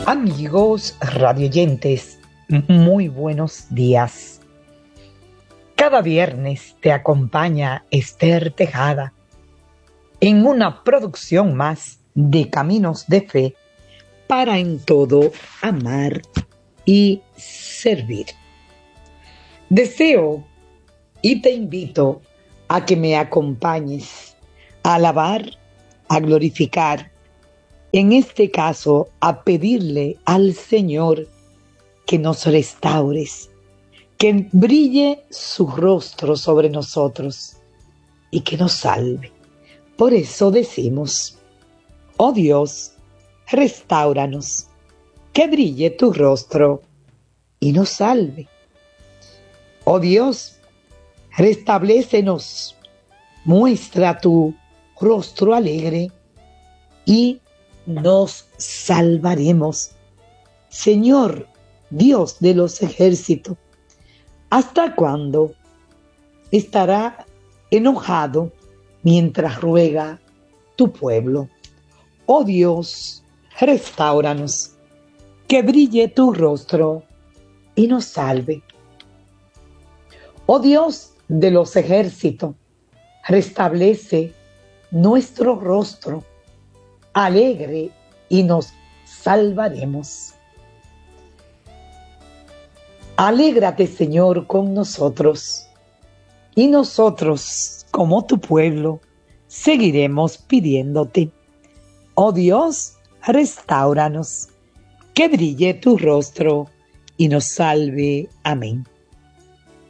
Amigos radioyentes, muy buenos días. Cada viernes te acompaña Esther Tejada en una producción más de Caminos de Fe para en todo amar y servir. Deseo y te invito a que me acompañes a alabar, a glorificar, en este caso a pedirle al Señor que nos restaures, que brille su rostro sobre nosotros y que nos salve. Por eso decimos: oh Dios, restáuranos, que brille tu rostro y nos salve. Oh Dios, restablécenos, muestra tu rostro alegre y nos salvaremos. Señor, Dios de los ejércitos, ¿hasta cuándo estará enojado mientras ruega tu pueblo? Oh Dios, restáuranos, que brille tu rostro y nos salve. Oh Dios de los ejércitos, restablece nuestro rostro alegre y nos salvaremos. Alégrate, Señor, con nosotros, y nosotros, como tu pueblo, seguiremos pidiéndote: oh Dios, restáuranos, que brille tu rostro y nos salve. Amén.